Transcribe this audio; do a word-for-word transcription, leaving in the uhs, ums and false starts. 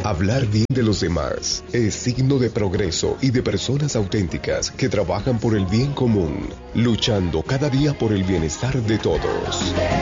Hablar bien de los demás es signo de progreso y de personas auténticas que trabajan por el bien común, luchando cada día por el bienestar de todos.